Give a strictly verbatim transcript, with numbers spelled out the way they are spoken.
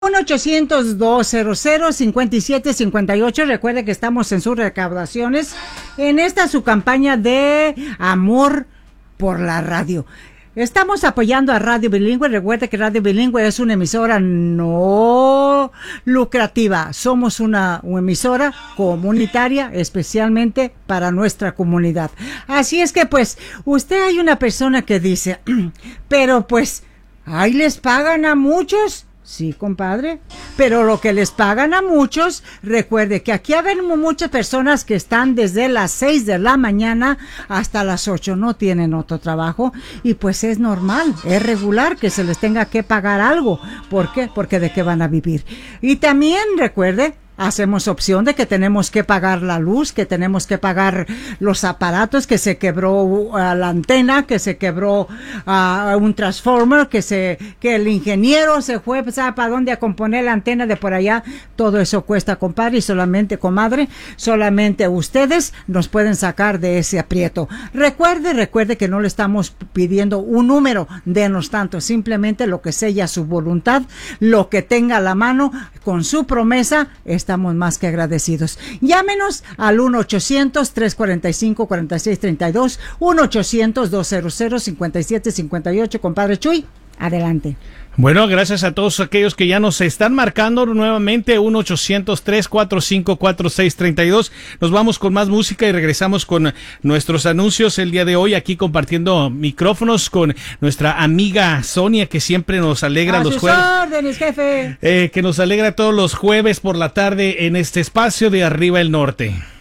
uno ochocientos, doscientos, cincuenta y siete cincuenta y ocho. Recuerde que estamos en sus recaudaciones en esta su campaña de amor por la radio. Estamos apoyando a Radio Bilingüe. Recuerde que Radio Bilingüe es una emisora no lucrativa. Somos una, una emisora comunitaria especialmente para nuestra comunidad. Así es que pues, usted hay una persona que dice, pero pues, ahí les pagan a muchos. Sí, compadre, pero lo que les pagan a muchos, recuerde que aquí hay muchas personas que están desde las seis de la mañana hasta las ocho, no tienen otro trabajo y pues es normal, es regular que se les tenga que pagar algo. ¿Por qué? Porque de qué van a vivir. Y también recuerde, hacemos opción de que tenemos que pagar la luz, que tenemos que pagar los aparatos, que se quebró uh, la antena, que se quebró uh, un transformer, que se que el ingeniero se fue, ¿sabe para dónde a componer la antena de por allá? Todo eso cuesta, compadre, y solamente, comadre, solamente ustedes nos pueden sacar de ese aprieto. Recuerde, recuerde que no le estamos pidiendo un número, denos tanto, simplemente lo que sella su voluntad, lo que tenga a la mano, con su promesa, estamos más que agradecidos. Llámenos al uno ochocientos, tres cuarenta y cinco, cuarenta y seis treinta y dos, uno ochocientos, doscientos, cincuenta y siete cincuenta y ocho. Compadre Chuy, adelante. Bueno, gracias a todos aquellos que ya nos están marcando nuevamente, uno ochocientos, tres cuarenta y cinco, cuarenta y seis treinta y dos. Nos vamos con más música y regresamos con nuestros anuncios el día de hoy, aquí compartiendo micrófonos con nuestra amiga Sonia, que siempre nos alegra a los sus jueves. órdenes, jefe. Eh, que nos alegra todos los jueves por la tarde en este espacio de Arriba el Norte.